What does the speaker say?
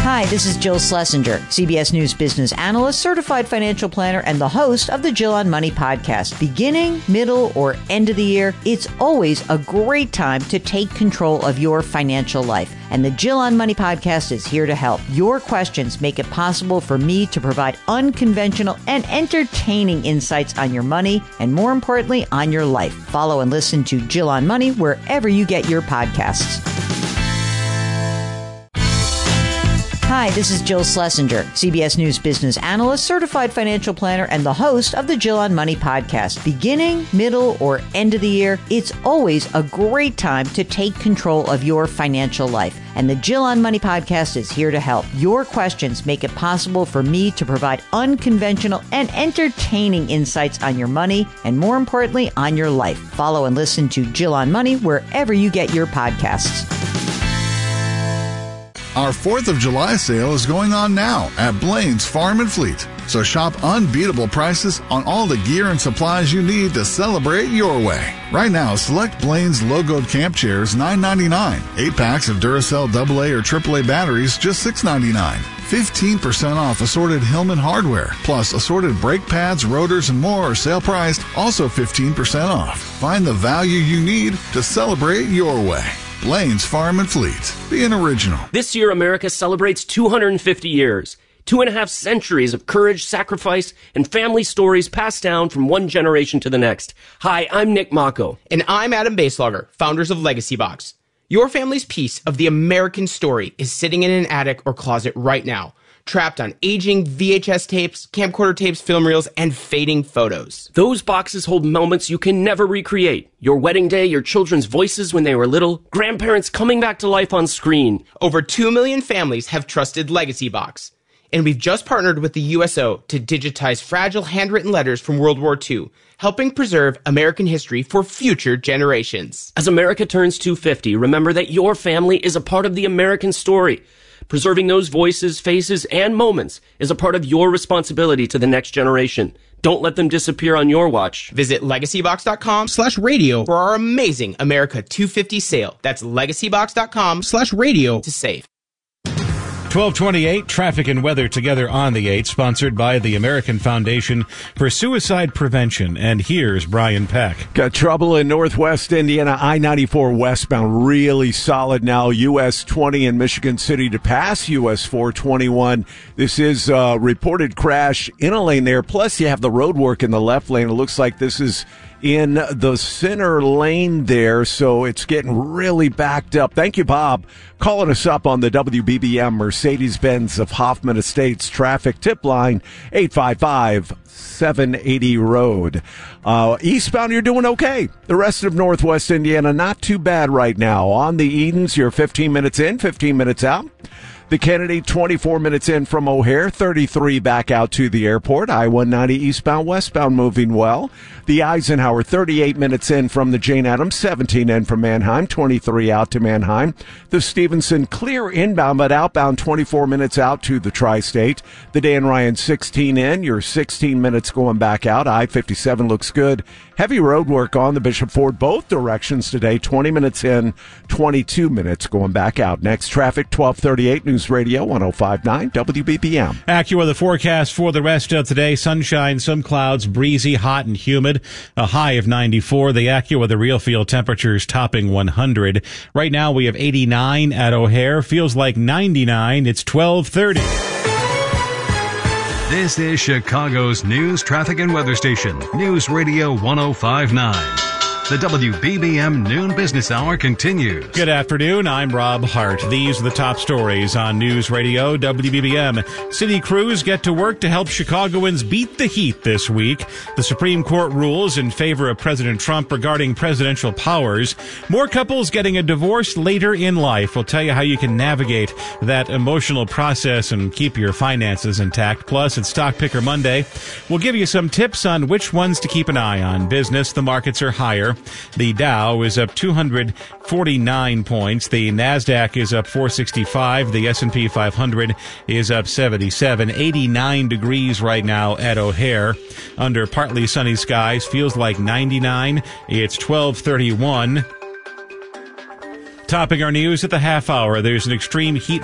Hi, this is Jill Schlesinger, CBS News business analyst, certified financial planner, and the host of the Jill on Money podcast. Beginning, middle, or end of the year, it's always a great time to take control of your financial life. And the Jill on Money podcast is here to help. Your questions make it possible for me to provide unconventional and entertaining insights on your money and, more importantly, on your life. Follow and listen to Jill on Money wherever you get your podcasts. Hi, this is Jill Schlesinger, CBS News business analyst, certified financial planner, and the host of the Jill on Money podcast. Beginning, middle, or end of the year, it's always a great time to take control of your financial life. And the Jill on Money podcast is here to help. Your questions make it possible for me to provide unconventional and entertaining insights on your money and, more importantly, on your life. Follow and listen to Jill on Money wherever you get your podcasts. Our 4th of July sale is going on now at Blaine's Farm and Fleet. So shop unbeatable prices on all the gear and supplies you need to celebrate your way. Right now, select Blaine's logoed camp chairs $9.99. 8-packs of Duracell AA or AAA batteries just $6.99. 15% off assorted Hillman hardware, plus assorted brake pads, rotors, and more are sale priced, also 15% off. Find the value you need to celebrate your way. Blaine's Farm and Fleet. Be an original. This year, America celebrates 250 years. 2.5 centuries of courage, sacrifice, and family stories passed down from one generation to the next. Hi, I'm Nick Mako. And I'm Adam Baselogger, founders of Legacy Box. Your family's piece of the American story is sitting in an attic or closet right now, trapped on aging VHS tapes, camcorder tapes, film reels, and fading photos. Those boxes hold moments you can never recreate. Your wedding day, your children's voices when they were little, grandparents coming back to life on screen. Over 2 million families have trusted Legacy Box. And we've just partnered with the USO to digitize fragile handwritten letters from World War II, helping preserve American history for future generations. As America turns 250, remember that your family is a part of the American story. Preserving those voices, faces, and moments is a part of your responsibility to the next generation. Don't let them disappear on your watch. Visit legacybox.com/radio for our amazing America 250 sale. That's legacybox.com/radio to save. 1228, traffic and weather together on the 8, sponsored by the American Foundation for Suicide Prevention. And here's Brian Peck. Got trouble in northwest Indiana, I-94 westbound, really solid now. US 20 in Michigan City to pass US 421. This is a reported crash in a lane there. Plus, you have the road work in the left lane. It looks like this is in the center lane there, so it's getting really backed up. Thank you, Bob, calling us up on the WBBM Mercedes-Benz of Hoffman Estates traffic tip line, 855-780 road. Eastbound, you're doing okay. The rest of northwest Indiana, not too bad right now. On the Edens, you're 15 minutes in, 15 minutes out. The Kennedy, 24 minutes in from O'Hare, 33 back out to the airport. I-190 eastbound, westbound moving well. The Eisenhower, 38 minutes in from the Jane Addams, 17 in from Manheim, 23 out to Manheim. The Stevenson, clear inbound, but outbound, 24 minutes out to the Tri-State. The Dan Ryan, 16 in. You're 16 minutes going back out. I-57 looks good. Heavy road work on the Bishop Ford, both directions today, 20 minutes in, 22 minutes going back out. Next traffic, 1238 News Radio 105.9 WBBM. AccuWeather forecast for the rest of today. Sunshine, some clouds, breezy, hot, and humid. A high of 94. The AccuWeather real field temperatures topping 100. Right now we have 89 at O'Hare. Feels like 99. It's 12:30. This is Chicago's news, traffic, and weather station. News Radio 105.9. The WBBM Noon Business Hour continues. Good afternoon. I'm Rob Hart. These are the top stories on News Radio WBBM. City crews get to work to help Chicagoans beat the heat this week. The Supreme Court rules in favor of President Trump regarding presidential powers. More couples getting a divorce later in life. We'll tell you how you can navigate that emotional process and keep your finances intact. Plus, it's Stock Picker Monday. We'll give you some tips on which ones to keep an eye on. Business, the markets are higher. The Dow is up 249 points. The Nasdaq is up 465. The S&P 500 is up 77. 89 degrees right now at O'Hare. Under partly sunny skies, feels like 99. It's 12:31. Topping our news at the half hour, there's an extreme heat